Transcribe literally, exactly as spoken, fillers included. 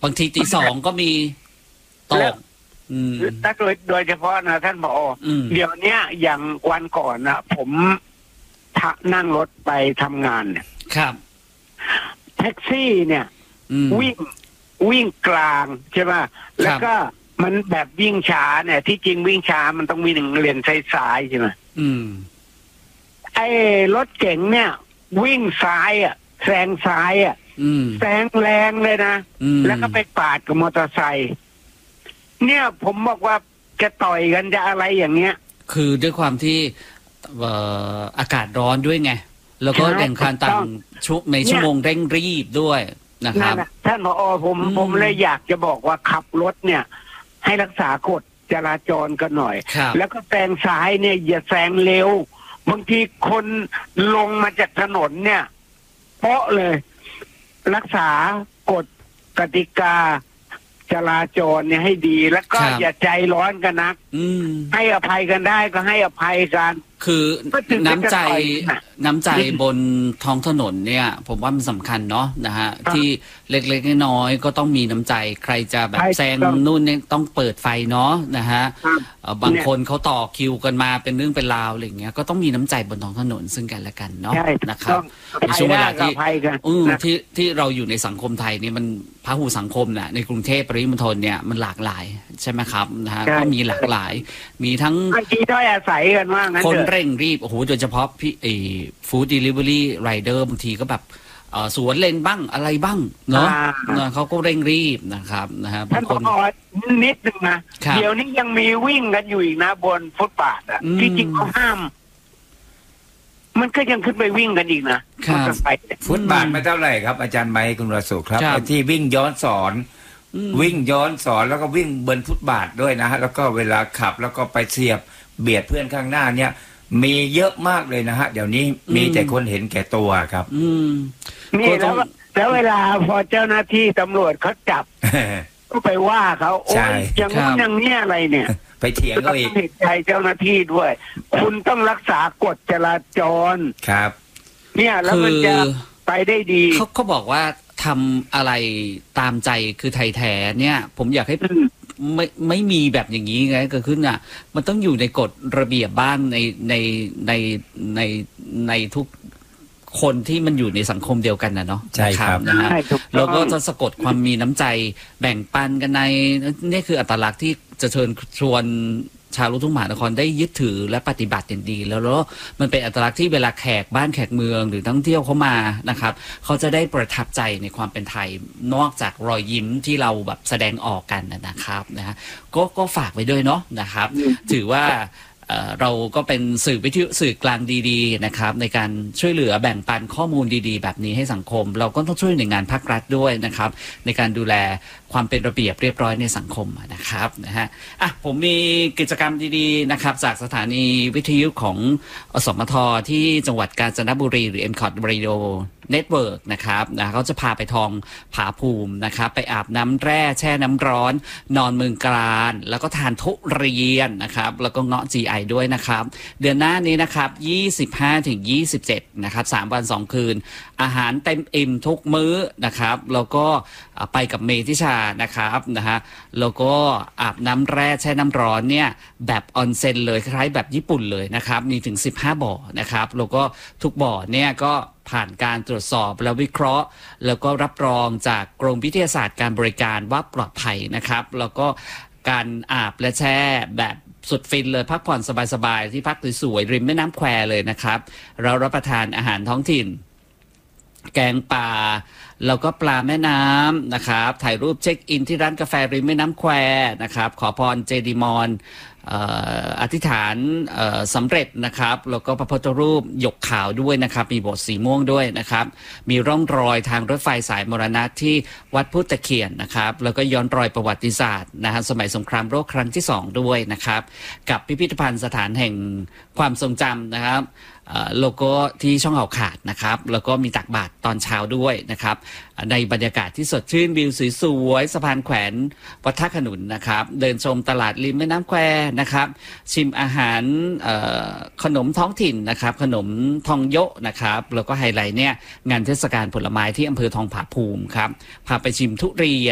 บางทีตีสองก็มีตกถ้าโดยโดยเฉพาะนะท่านผอเดี๋ยวนี้อย่างวันก่อนนะผมนั่งรถไปทำงานเนี่ยครับแท็กซี่เนี่ยวิ่งวิ่งกลางใช่ไหมแล้วก็มันแบบวิ่งช้าเนี่ยที่จริงวิ่งช้ามันต้องมีหนึ่งเลนซ้ายๆใช่ไหมอืมไอ้รถเก๋งเนี่ยวิ่งซ้ายอ่ะแซงซ้ายอ่ะแซงแรงเลยนะแล้วก็ไปปาดกับมอเตอร์ไซค์เนี่ยผมบอกว่าจะต่อยกันจะอะไรอย่างเงี้ยคือด้วยความที่อากาศร้อนด้วยไงแล้วก็แข่งขันต่างชุในชั่วโมงเร่งรีบด้วยนะครับท่านผอผมผมเลยอยากจะบอกว่าขับรถเนี่ยให้รักษากฎจราจรกันหน่อยแล้วก็แซงซ้ายเนี่ยอย่าแซงเร็วบางทีคนลงมาจากถนนเนี่ยเพราะเลยรักษากฎกติกาจราจรเนี่ยให้ดีแล้วก็อย่าใจร้อนกันนักให้อภัยกันได้ก็ให้อภัยกันคือน้ำใจน้ำใจบนท้องถนนเนี่ยผมว่ามันสำคัญเนาะนะฮะที่เล็กๆน้อยๆก็ต้องมีน้ำใจใครจะแบบแซงนู่นเนี่ยต้องเปิดไฟเนาะนะฮะบางคนเขาต่อคิวกันมาเป็นเรื่องเป็นราวอะไรอย่างเงี้ยก็ต้องมีน้ำใจบนท้องถนนซึ่งกันและกันเนาะนะครับในช่วงเวลาที่ที่ที่เราอยู่ในสังคมไทยนี่มันพหุสังคมเนี่ยในกรุงเทพปริมณฑลเนี่ยมันหลากหลายใช่ไหมครับนะฮะก็มีหลากหลายมีทั้งที่ด้อยอาศัยกันว่างั้นคนเร่งรีบโอ้โหโดยเฉพาะพี่ไอ้ฟู้ดเดลิเวอรี่ไรเดอร์บางทีก็แบบสวนเลนบ้างอะไรบ้างเนาะเขาก็เร่งรีบนะครับนะฮะท่านบอกนิดนึงนะเดี๋ยวนี้ยังมีวิ่งกันอยู่อีกนะบนฟุตบาทอ่ะที่จริงเขาห้ามมันก็ยังขึ้นไปวิ่งกันอีกนะฟุตบาทไม่เท่าไหร่ครับอาจารย์ไมค์คุณวสุครับที่วิ่งย้อนสอนวิ่งย้อนสอนแล้วก็วิ่งบนฟุตบาทด้วยนะฮะแล้วก็เวลาขับแล้วก็ไปเสียบเบียดเพื่อนข้างหน้าเนี่ยมีเยอะมากเลยนะฮะเดี๋ยวนี้มีแต่คนเห็นแก่ตัวครับอืมนี่แล้วแล้วเวลาพอเจ้าหน้าที่ตำรวจเขาจับก็ไปว่าเขาโอ้ยอย่างนี้อย่างนี้อะไรเนี่ยไปเถียงเขาอีกเห็นใจเจ้าหน้าที่ด้วยคุณต้องรักษากฎจราจรครับเนี่ยแล้วมันจะไปได้ดีเขาเขาบอกว่าทำอะไรตามใจคือไทยแท้เนี่ยผมอยากให้ไม่ไม่มีแบบอย่างนี้ไงเกิดขึ้นอ่ะมันต้องอยู่ในกฎระเบียบบ้านในในในในในทุกคนที่มันอยู่ในสังคมเดียวกันนะเนาะใช่ครับนะฮะเราก็จะสะกดความมีน้ำใจแบ่งปันกันในนี่คืออัตลักษณ์ที่จะเชิญชวนชาวลูกทุ่งมหานครได้ยึดถือและปฏิบัติอย่างดีแล้วแล้วมันเป็นอัตลักษณ์ที่เวลาแขกบ้านแขกเมืองหรือนักท่องเที่ยวเขามานะครับเขาจะได้ประทับใจในความเป็นไทยนอกจากรอยยิ้มที่เราแบบแสดงออกกันนะครับนะฮะก็ก็ฝากไว้ด้วยเนาะนะครับถือว่าเราก็เป็นสื่อวิทยุสื่อกลางดีๆนะครับในการช่วยเหลือแบ่งปันข้อมูลดีๆแบบนี้ให้สังคมเราก็ต้องช่วยหน่วยงานภาครัฐด้วยนะครับในการดูแลความเป็นระเบียบเรียบร้อยในสังคมนะครับนะฮะอ่ะผมมีกิจกรรมดีๆนะครับจากสถานีวิทยุของอสมทที่จังหวัดกาญจนบุรีหรือ เอ็ม คอท Radio Network นะครับนะเขาจะพาไปทองผาภูมินะครับไปอาบน้ำแร่แช่น้ำร้อนนอนเมืองกลานแล้วก็ทานทุเรียนนะครับแล้วก็เงาะ จี ไอ ด้วยนะครับเดือนหน้านี้นะครับ ยี่สิบห้าถึงยี่สิบเจ็ด นะครับสามวันสองคืนอาหารเต็มอิ่มทุกมื้อนะครับแล้วก็ไปกับเมธิชานะครับนะฮะแล้วก็อาบน้ำแร่แช่น้ำร้อนเนี่ยแบบออนเซ็นเลยคล้ายแบบญี่ปุ่นเลยนะครับมีถึงสิบห้าบ่อนะครับแล้วก็ทุกบ่อเนี่ยก็ผ่านการตรวจสอบและวิเคราะห์แล้วก็รับรองจากกรมวิทยาศาสตร์การบริการว่าปลอดภัยนะครับแล้วก็การอาบและแช่แบบสุดฟินเลยพักผ่อนสบายๆที่พักสวยๆริมแม่น้ำแควเลยนะครับเรารับประทานอาหารท้องถิ่นแกงป่าแล้วก็ปลาแม่น้ำนะครับถ่ายรูปเช็คอินที่ร้านกาแฟริมแม่น้ำแควนะครับขอพรเจดีมอนอธิษฐานสำเร็จนะครับแล้วก็พระพุทธรูปหยกขาวด้วยนะครับมีโบสถ์สีม่วงด้วยนะครับมีร่องรอยทางรถไฟสายมรณะที่วัดพุทธเขียนนะครับแล้วก็ย้อนรอยประวัติศาสตร์นะฮะสมัยสงครามโลกครั้งที่สองด้วยนะครับกับพิพิธภัณฑ์สถานแห่งความทรงจำนะครับโลโก้ที่ช่องเขาขาดนะครับแล้วก็มีตักบาตรตอนเช้าด้วยนะครับในบรรยากาศที่สดชื่นวิวสวยๆสะพานแขวนวัดท่าขนุนนะครับเดินชมตลาดริมแม่น้ำแควนะครับชิมอาหารขนมท้องถิ่นนะครับขนมทองโยะนะครับแล้วก็ไฮไลท์เนี่ยงานเทศกาลผลไม้ที่อำเภอทองผาภูมิครับพาไปชิมทุเรียน